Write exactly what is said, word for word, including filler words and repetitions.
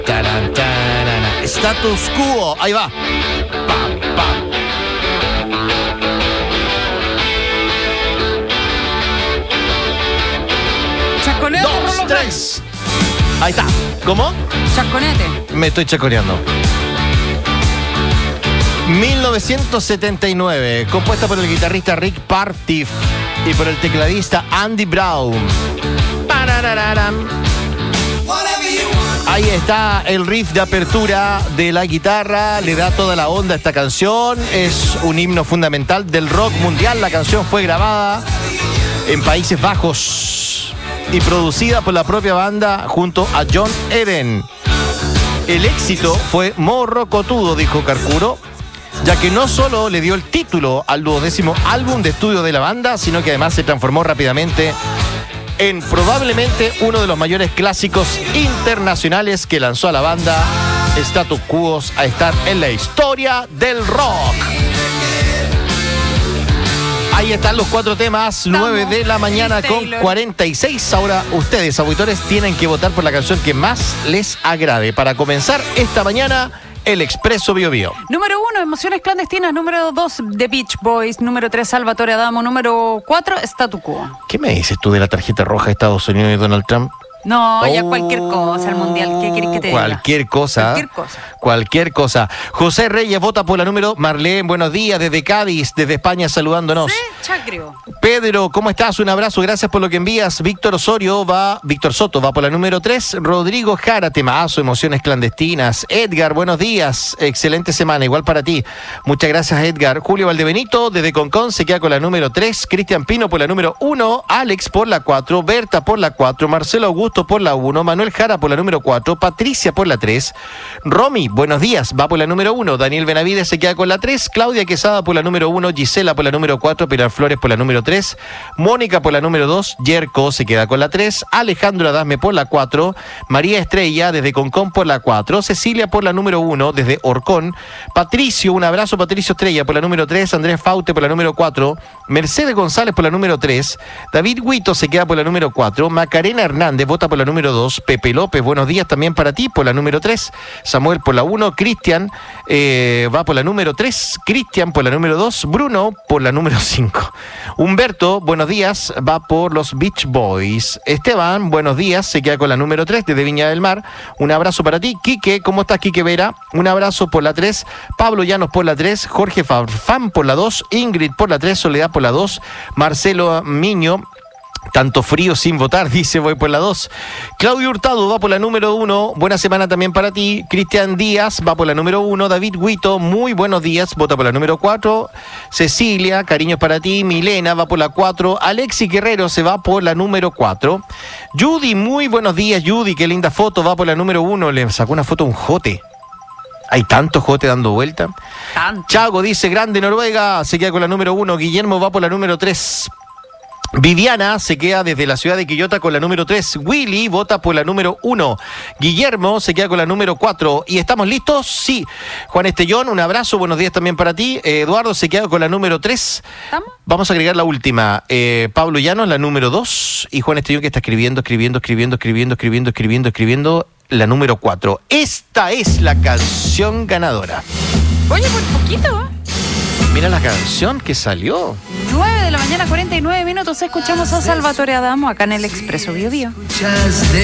Taran, taran, Status Quo, ahí va. Pam, pam. Chaconete. Dos, tres. Ahí está. ¿Cómo? Chaconete. Me estoy chaconeando. mil novecientos setenta y nueve, compuesta por el guitarrista Rick Parfitt y por el tecladista Andy Brown. Pararararam. Ahí está el riff de apertura de la guitarra, le da toda la onda a esta canción, es un himno fundamental del rock mundial. La canción fue grabada en Países Bajos y producida por la propia banda junto a John Eden. El éxito fue morrocotudo, dijo Carcuro, ya que no solo le dio el título al duodécimo álbum de estudio de la banda, sino que además se transformó rápidamente en probablemente uno de los mayores clásicos internacionales que lanzó a la banda Status Quo a estar en la historia del rock. Ahí están los cuatro temas, nueve de la mañana con cuarenta y seis. Ahora ustedes, auditores, tienen que votar por la canción que más les agrade. Para comenzar esta mañana, el Expreso Bio Bio. Número uno, Emociones Clandestinas. Número dos, The Beach Boys. Número tres, Salvatore Adamo. Número cuatro, Status Quo. ¿Qué me dices tú de la tarjeta roja de Estados Unidos y Donald Trump? No, ya Oh, cualquier cosa, el mundial. ¿Qué querés que te diga? Cualquier cosa. Cualquier cosa. Cualquier cosa. José Reyes vota por la número. Marlene, buenos días desde Cádiz, desde España, saludándonos. Sí, chacrio. Pedro, ¿cómo estás? Un abrazo, gracias por lo que envías. Víctor Osorio va, Víctor Soto va por la número tres. Rodrigo Jara, temazo, Emociones Clandestinas. Edgar, buenos días, excelente semana, igual para ti. Muchas gracias, Edgar. Julio Valdebenito, desde Concón, se queda con la número tres. Cristian Pino por la número uno. Alex por la cuatro. Berta por la cuatro. Marcelo Augusto por la uno. Manuel Jara por la número cuatro. Patricia por la tres. Romy, buenos días, va por la número uno. Daniel Benavides se queda con la tres. Claudia Quesada por la número uno. Gisela por la número cuatro. Pilar Flores por la número tres. Mónica por la número dos. Yerko se queda con la tres. Alejandro Adasme por la cuatro. María Estrella desde Concón por la cuatro. Cecilia por la número uno desde Orcón. Patricio, un abrazo, Patricio Estrella por la número tres. Andrés Faute por la número cuatro. Mercedes González por la número tres. David Huito se queda por la número cuatro. Macarena Hernández vota por la número dos. Pepe López, buenos días también para ti por la número tres. Samuel por la uno. Cristian eh, va por la número tres. Cristian por la número dos. Bruno por la número cinco. Humberto, buenos días, va por los Beach Boys. Esteban, buenos días, se queda con la número tres desde Viña del Mar. Un abrazo para ti. Quique, ¿cómo estás, Quique Vera? Un abrazo por la tres. Pablo Llanos por la tres. Jorge Farfán por la dos. Ingrid por la tres. Soledad por la dos. Marcelo Miño. Tanto frío sin votar, dice, voy por la dos. Claudio Hurtado va por la número uno. Buena semana también para ti. Cristian Díaz va por la número uno. David Huito, muy buenos días, vota por la número cuatro. Cecilia, cariños para ti. Milena va por la cuatro. Alexis Guerrero se va por la número cuatro. Judy, muy buenos días, Judy, qué linda foto, va por la número uno. Le sacó una foto a un jote. Hay tanto jote dando vuelta. Tanto. Chago dice, grande Noruega, se queda con la número uno. Guillermo va por la número tres. Viviana se queda desde la ciudad de Quillota con la número tres. Willy vota por la número uno. Guillermo se queda con la número cuatro. ¿Y estamos listos? Sí. Juan Estellón, un abrazo, buenos días también para ti. Eh, Eduardo se queda con la número tres. ¿Estamos? Vamos a agregar la última. Eh, Pablo Llanos, la número dos. Y Juan Estellón que está escribiendo, escribiendo, escribiendo, escribiendo, escribiendo, escribiendo, escribiendo la número cuatro. Esta es la canción ganadora. Oye, por poquito, ¿eh? Mira la canción que salió. nueve de la mañana, cuarenta y nueve minutos. Escuchamos a Salvatore Adamo acá en el Expreso Bio Bio.